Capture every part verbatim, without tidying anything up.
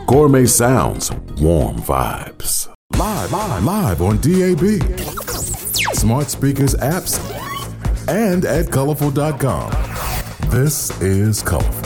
Gourmet sounds, warm vibes. Live, live, live on D A B, smart speakers, apps, and at colorful dot com. This is Colorful.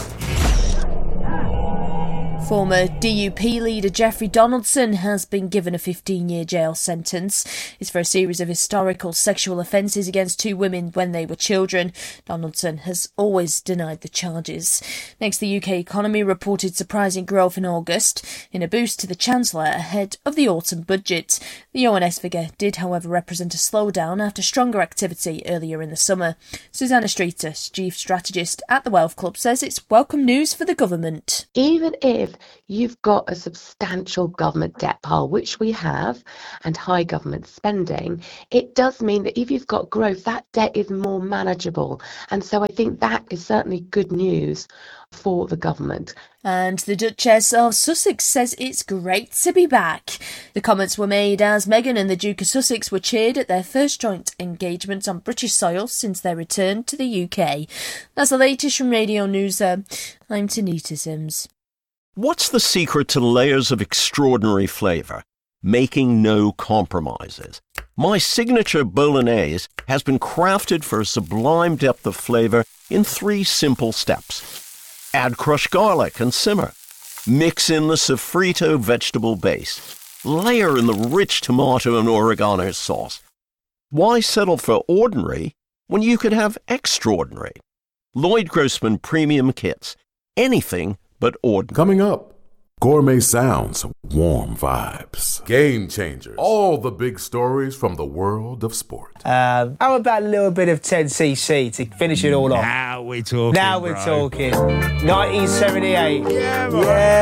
Former D U P leader Jeffrey Donaldson has been given a fifteen-year jail sentence. It's for a series of historical sexual offences against two women when they were children. Donaldson has always denied the charges. Next, the U K economy reported surprising growth in August, in a boost to the Chancellor ahead of the autumn budget. The O N S figure did, however, represent a slowdown after stronger activity earlier in the summer. Susanna Streeter, chief strategist at the Wealth Club, says it's welcome news for the government. Even if you've got a substantial government debt pile, which we have, and high government spending, it does mean that if you've got growth, that debt is more manageable. And so I think that is certainly good news for the government. And the Duchess of Sussex says it's great to be back. The comments were made as Meghan and the Duke of Sussex were cheered at their first joint engagement on British soil since their return to the U K. That's the latest from Radio News. Uh, I'm Tanita Sims. What's the secret to layers of extraordinary flavour? Making no compromises. My signature bolognese has been crafted for a sublime depth of flavour in three simple steps. Add crushed garlic and simmer. Mix in the sofrito vegetable base. Layer in the rich tomato and oregano sauce. Why settle for ordinary when you could have extraordinary? Lloyd Grossman Premium Kits. Anything but ordinary. Coming up, gourmet sounds, warm vibes. Game changers. All the big stories from the world of sport. Um, how about a little bit of ten C C to finish it all off? Now we're talking. Now we're bro. talking. nineteen seventy-eight. Yeah, bro. Yeah.